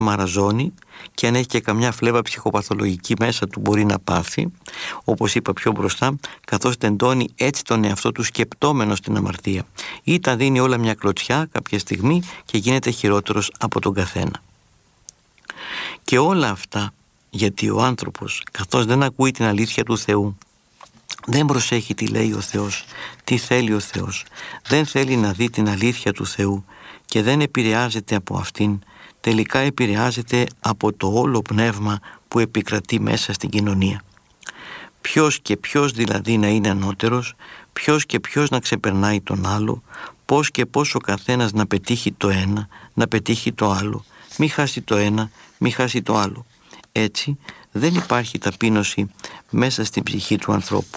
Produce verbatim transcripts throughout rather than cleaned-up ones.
μαραζώνει και αν έχει και καμιά φλέβα ψυχοπαθολογική μέσα του μπορεί να πάθει, όπως είπα πιο μπροστά, καθώς τεντώνει έτσι τον εαυτό του σκεπτόμενο στην αμαρτία ή τα δίνει όλα μια κλωτσιά κάποια στιγμή και γίνεται χειρότερος από τον καθένα. Και όλα αυτά γιατί ο άνθρωπος, καθώς δεν ακούει την αλήθεια του Θεού, δεν προσέχει τι λέει ο Θεός, τι θέλει ο Θεός, δεν θέλει να δει την αλήθεια του Θεού και δεν επηρεάζεται από αυτήν, τελικά επηρεάζεται από το όλο πνεύμα που επικρατεί μέσα στην κοινωνία. Ποιος και ποιος δηλαδή να είναι ανώτερος, ποιος και ποιος να ξεπερνάει τον άλλο, πώς και πώς ο καθένας να πετύχει το ένα, να πετύχει το άλλο, μη χάσει το ένα, μη χάσει το άλλο. Έτσι δεν υπάρχει ταπείνωση μέσα στην ψυχή του ανθρώπου.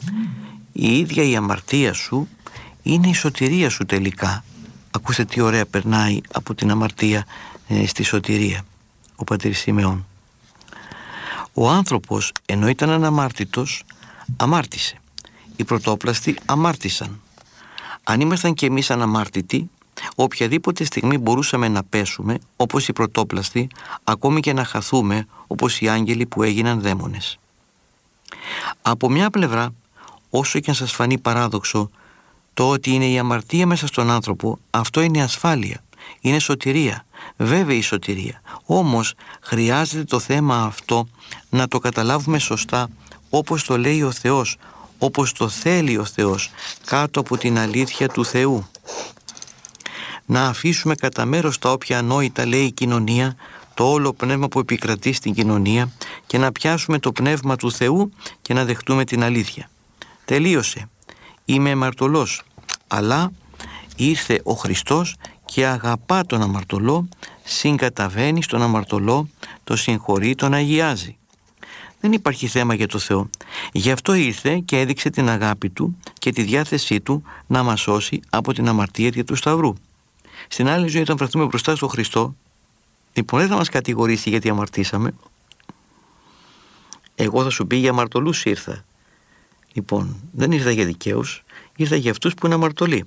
Η ίδια η αμαρτία σου είναι η σωτηρία σου τελικά. Ακούστε τι ωραία περνάει από την αμαρτία ε, στη σωτηρία ο πατήρ Σιμεών. Ο άνθρωπος ενώ ήταν αναμάρτητος αμάρτησε. Οι πρωτόπλαστοι αμάρτησαν. Αν ήμασταν κι εμείς αναμάρτητοι, οποιαδήποτε στιγμή μπορούσαμε να πέσουμε όπως οι πρωτόπλαστοι, ακόμη και να χαθούμε όπως οι άγγελοι που έγιναν δαίμονες. Από μια πλευρά, όσο και αν σας φανεί παράδοξο, το ότι είναι η αμαρτία μέσα στον άνθρωπο, αυτό είναι ασφάλεια, είναι σωτηρία, βέβαιη σωτηρία. Όμως χρειάζεται το θέμα αυτό να το καταλάβουμε σωστά, όπως το λέει ο Θεός, όπως το θέλει ο Θεός, κάτω από την αλήθεια του Θεού. Να αφήσουμε κατά μέρος τα όποια ανόητα λέει η κοινωνία, το όλο πνεύμα που επικρατεί στην κοινωνία και να πιάσουμε το πνεύμα του Θεού και να δεχτούμε την αλήθεια. Τελείωσε. Είμαι αμαρτωλός, αλλά ήρθε ο Χριστός και αγαπά τον αμαρτωλό, συγκαταβαίνει στον αμαρτωλό, το συγχωρεί, τον αγιάζει. Δεν υπάρχει θέμα για το Θεό. Γι' αυτό ήρθε και έδειξε την αγάπη του και τη διάθεσή του να μας σώσει από την αμαρτία και του Σταυρού. Στην άλλη ζωή, όταν βρεθούμε μπροστά στον Χριστό, λοιπόν δεν θα μας κατηγορήσει γιατί αμαρτήσαμε. Εγώ θα σου πει για αμαρτωλούς ήρθα. Λοιπόν, δεν ήρθα για δικαίους, ήρθα για αυτούς που είναι αμαρτωλοί.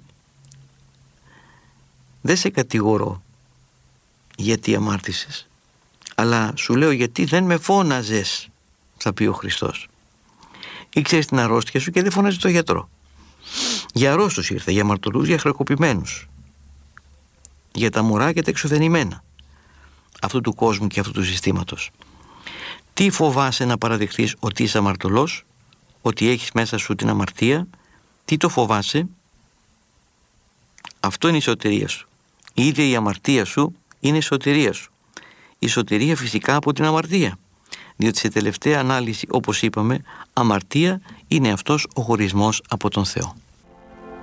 Δεν σε κατηγορώ γιατί αμάρτησες, αλλά σου λέω γιατί δεν με φώναζες, θα πει ο Χριστός. Ήξερες την αρρώστια σου και δεν φώναζε το γιατρό. Για αρρώστους ήρθα, για αμαρτωλούς, για χρεοκοπημένους, για τα μωρά και τα εξουθενημένα αυτού του κόσμου και αυτού του συστήματος. Τι φοβάσαι να παραδεχθείς ότι είσαι αμαρτωλός, ότι έχεις μέσα σου την αμαρτία? Τι το φοβάσαι? Αυτό είναι η σωτηρία σου. Η ίδια η αμαρτία σου είναι η σωτηρία σου. Η σωτηρία φυσικά από την αμαρτία, διότι σε τελευταία ανάλυση, όπως είπαμε, αμαρτία είναι αυτός ο χωρισμός από τον Θεό.